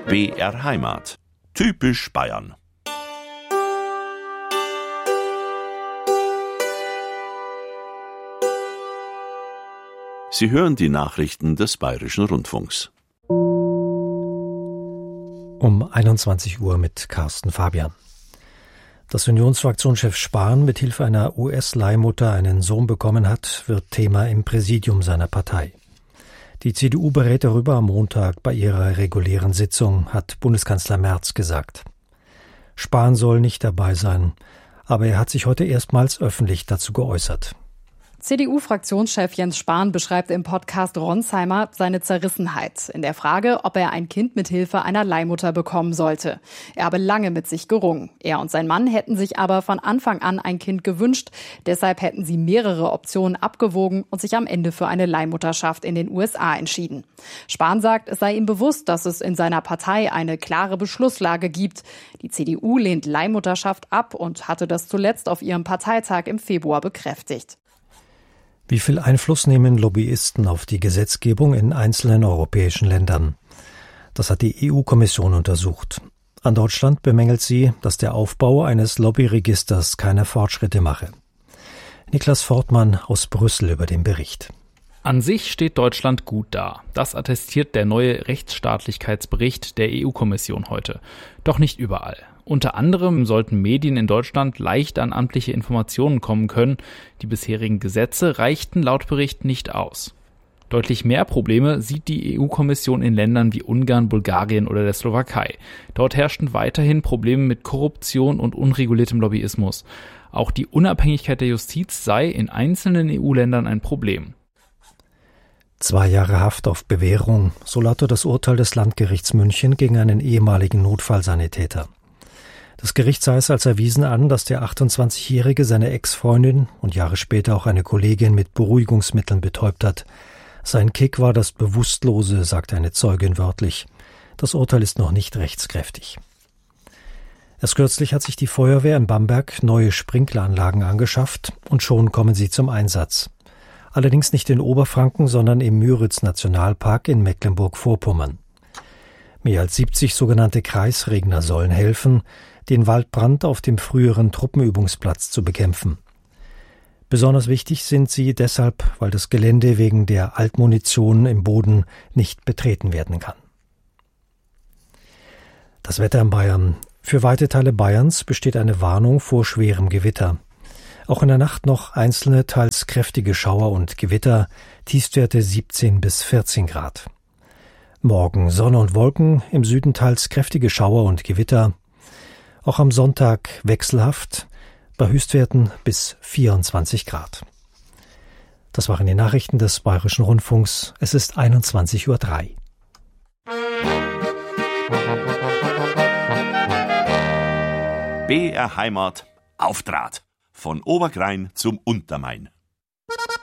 BR Heimat. Typisch Bayern. Sie hören die Nachrichten des Bayerischen Rundfunks. Um 21 Uhr mit Carsten Fabian. Dass Unionsfraktionschef Spahn mit Hilfe einer US-Leihmutter einen Sohn bekommen hat, wird Thema im Präsidium seiner Partei. Die CDU berät darüber am Montag bei ihrer regulären Sitzung, hat Bundeskanzler Merz gesagt. Spahn soll nicht dabei sein, aber er hat sich heute erstmals öffentlich dazu geäußert. CDU-Fraktionschef Jens Spahn beschreibt im Podcast Ronsheimer seine Zerrissenheit in der Frage, ob er ein Kind mit Hilfe einer Leihmutter bekommen sollte. Er habe lange mit sich gerungen. Er und sein Mann hätten sich aber von Anfang an ein Kind gewünscht. Deshalb hätten sie mehrere Optionen abgewogen und sich am Ende für eine Leihmutterschaft in den USA entschieden. Spahn sagt, es sei ihm bewusst, dass es in seiner Partei eine klare Beschlusslage gibt. Die CDU lehnt Leihmutterschaft ab und hatte das zuletzt auf ihrem Parteitag im Februar bekräftigt. Wie viel Einfluss nehmen Lobbyisten auf die Gesetzgebung in einzelnen europäischen Ländern? Das hat die EU-Kommission untersucht. An Deutschland bemängelt sie, dass der Aufbau eines Lobbyregisters keine Fortschritte mache. Niklas Fortmann aus Brüssel über den Bericht. An sich steht Deutschland gut da. Das attestiert der neue Rechtsstaatlichkeitsbericht der EU-Kommission heute. Doch nicht überall. Unter anderem sollten Medien in Deutschland leicht an amtliche Informationen kommen können. Die bisherigen Gesetze reichten laut Bericht nicht aus. Deutlich mehr Probleme sieht die EU-Kommission in Ländern wie Ungarn, Bulgarien oder der Slowakei. Dort herrschten weiterhin Probleme mit Korruption und unreguliertem Lobbyismus. Auch die Unabhängigkeit der Justiz sei in einzelnen EU-Ländern ein Problem. 2 Jahre Haft auf Bewährung, so lautet das Urteil des Landgerichts München gegen einen ehemaligen Notfallsanitäter. Das Gericht sah es als erwiesen an, dass der 28-Jährige seine Ex-Freundin und Jahre später auch eine Kollegin mit Beruhigungsmitteln betäubt hat. Sein Kick war das Bewusstlose, sagte eine Zeugin wörtlich. Das Urteil ist noch nicht rechtskräftig. Erst kürzlich hat sich die Feuerwehr in Bamberg neue Sprinkleranlagen angeschafft und schon kommen sie zum Einsatz. Allerdings nicht in Oberfranken, sondern im Müritz-Nationalpark in Mecklenburg-Vorpommern. Mehr als 70 sogenannte Kreisregner sollen helfen, den Waldbrand auf dem früheren Truppenübungsplatz zu bekämpfen. Besonders wichtig sind sie deshalb, weil das Gelände wegen der Altmunition im Boden nicht betreten werden kann. Das Wetter in Bayern. Für weite Teile Bayerns besteht eine Warnung vor schwerem Gewitter. Auch in der Nacht noch einzelne, teils kräftige Schauer und Gewitter, Tiefstwerte 17 bis 14 Grad. Morgen Sonne und Wolken, im Süden teils kräftige Schauer und Gewitter. Auch am Sonntag wechselhaft, bei Höchstwerten bis 24 Grad. Das waren die Nachrichten des Bayerischen Rundfunks. Es ist 21:03 Uhr. BR Heimat auf Draht. Von Oberkrain zum Untermain.